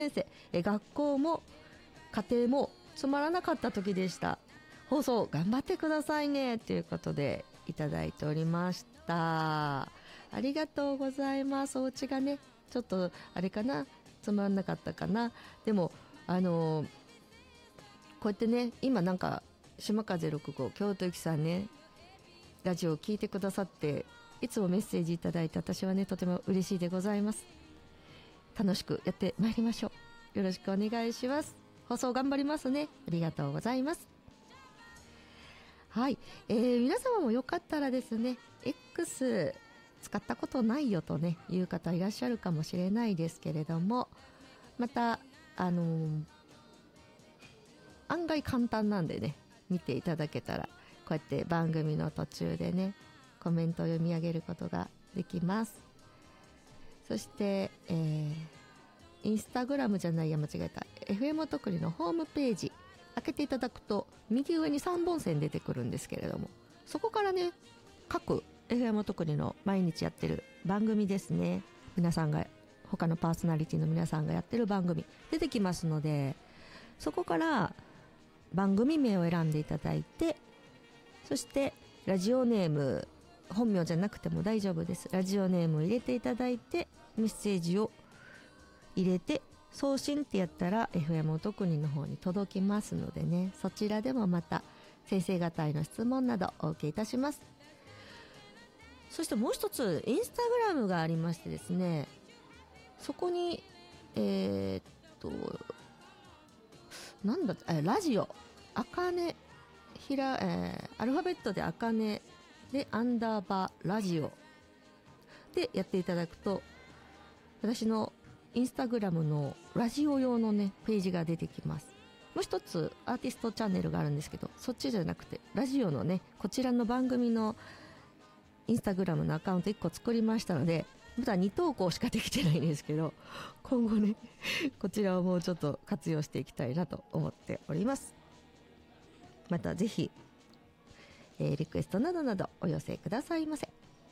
生、学校も家庭もつまらなかった時でした。放送頑張ってくださいねということでいただいておりました。ありがとうございます。お家がねちょっとあれかな、つまらなかったかな。でもこうやってね、今なんか島風65京都行きさんね、ラジオを聞いてくださっていつもメッセージいただいて、私はねとても嬉しいでございます。楽しくやってまいりましょう。よろしくお願いします。放送頑張りますね。ありがとうございます。はい、皆様もよかったらですね X 使ったことないよとねいう方いらっしゃるかもしれないですけれども、また案外簡単なんでね、見ていただけたらこうやって番組の途中でねコメントを読み上げることができます。そして、インスタグラムじゃないや、間違えた、 FM 特にのホームページ開けていただくと右上に3本線出てくるんですけれども、そこからね各 FM 特にの毎日やってる番組ですね、皆さんが他のパーソナリティの皆さんがやってる番組出てきますので、そこから番組名を選んでいただいて、そしてラジオネーム、本名じゃなくても大丈夫です。ラジオネームを入れていただいてメッセージを入れて送信ってやったら FM 特にの方に届きますのでね、そちらでもまた先生方への質問などお受けいたします。そしてもう一つインスタグラムがありましてですね、そこになんだラジオあかねアルファベットであかねでアンダーバーラジオでやっていただくと、私のインスタグラムのラジオ用のねページが出てきます。もう一つアーティストチャンネルがあるんですけど、そっちじゃなくてラジオのねこちらの番組のインスタグラムのアカウント1個作りましたので、まだ2投稿しかできてないんですけど、今後ねこちらをもうちょっと活用していきたいなと思っております。またぜひ、リクエストなどなどお寄せくださいませ。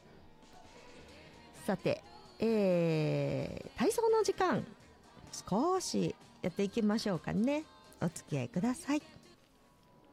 さて、体操の時間少しやっていきましょうかね。お付き合いください。